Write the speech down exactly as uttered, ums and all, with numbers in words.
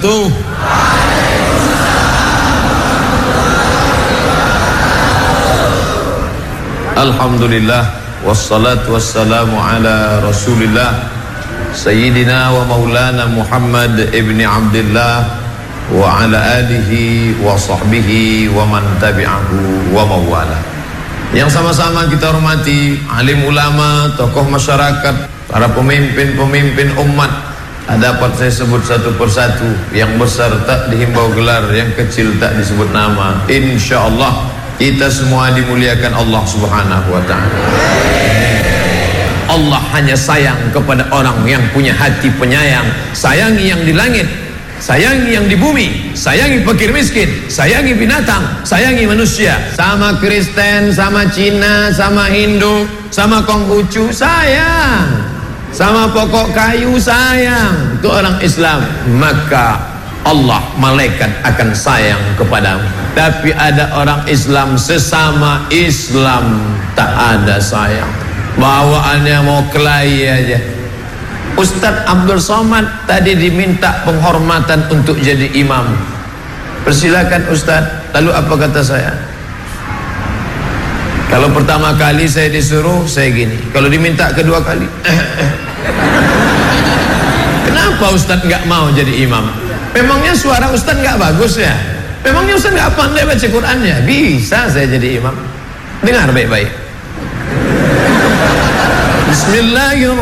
wabarakatuh. Alhamdulillah, wassalatu wassalamu ala Rasulillah Sayyidina wa maulana Muhammad ibni Abdillah wa ala alihi wa sahbihi wa man tabi'ahu wa mawala. Yang sama-sama kita hormati alim ulama, tokoh masyarakat, para pemimpin-pemimpin umat. Dapat saya sebut satu persatu. Yang besar tak dihimbau gelar, yang kecil tak disebut nama. Insyaallah kita semua dimuliakan Allah Subhanahu wa ta'ala. Allah hanya sayang kepada orang yang punya hati penyayang. Sayangi yang di langit, sayangi yang di bumi, sayangi fakir miskin, sayangi binatang, sayangi manusia. Sama Kristen, sama Cina, sama Hindu, sama Konghucu sayang, sama pokok kayu sayang. Itu orang Islam. Maka Allah, malaikat akan sayang kepadamu. Tapi ada orang Islam, sesama Islam tak ada sayang. Bawaannya mau kelahi aja. Ustadz Abdul Somad tadi diminta penghormatan untuk jadi imam. Persilakan Ustadz. Lalu apa kata saya? Kalau pertama kali saya disuruh, saya gini. Kalau diminta kedua kali, kenapa Ustadz nggak mau jadi imam? Memangnya suara Ustadz nggak bagus ya? Memangnya Ustadz nggak pandai baca Qurannya? Bisa saya jadi imam. Dengar baik-baik. Bismillahirrahmanirrahim.